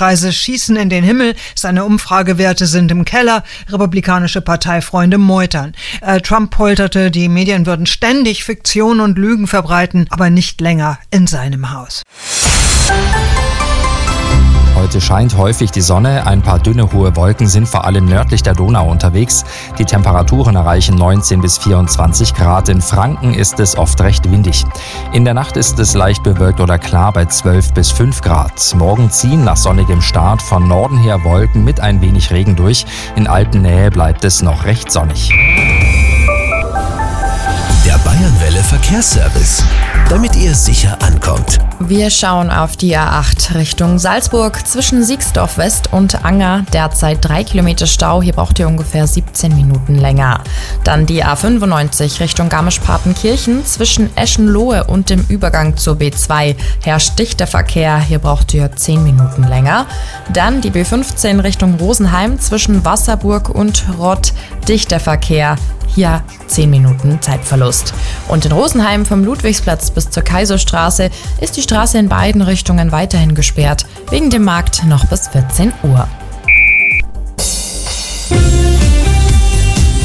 Ölpreise schießen in den Himmel, seine Umfragewerte sind im Keller, republikanische Parteifreunde meutern. Trump polterte, die Medien würden ständig Fiktion und Lügen verbreiten, aber nicht länger in seinem Haus. Heute scheint häufig die Sonne, ein paar dünne hohe Wolken sind vor allem nördlich der Donau unterwegs. Die Temperaturen erreichen 19 bis 24 Grad. In Franken ist es oft recht windig. In der Nacht ist es leicht bewölkt oder klar bei 12 bis 5 Grad. Morgen ziehen nach sonnigem Start von Norden her Wolken mit ein wenig Regen durch. In Alpennähe bleibt es noch recht sonnig. Der Bayernwelle Verkehrsservice, damit ihr sicher ankommt. Wir schauen auf die A8 Richtung Salzburg zwischen Siegsdorf West und Anger. Derzeit 3 Kilometer Stau, hier braucht ihr ungefähr 17 Minuten länger. Dann die A95 Richtung Garmisch-Partenkirchen zwischen Eschenlohe und dem Übergang zur B2 herrscht dichter Verkehr, hier braucht ihr 10 Minuten länger. Dann die B15 Richtung Rosenheim zwischen Wasserburg und Rott, dichter Verkehr. Hier 10 Minuten Zeitverlust. Und in Rosenheim vom Ludwigsplatz bis zur Kaiserstraße ist die Straße in beiden Richtungen weiterhin gesperrt, wegen dem Markt noch bis 14 Uhr.